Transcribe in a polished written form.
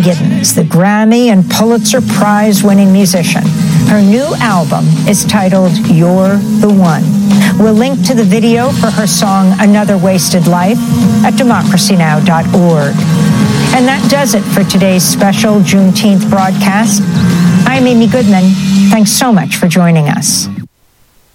Giddens, the Grammy and Pulitzer Prize-winning musician. Her new album is titled You're the One. We'll link to the video for her song Another Wasted Life at democracynow.org. And that does it for today's special Juneteenth broadcast. I'm Amy Goodman. Thanks so much for joining us.